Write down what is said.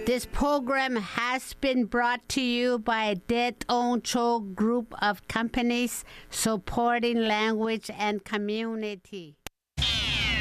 This program has been brought to you by Det Ong Cho Group of Companies supporting language and community.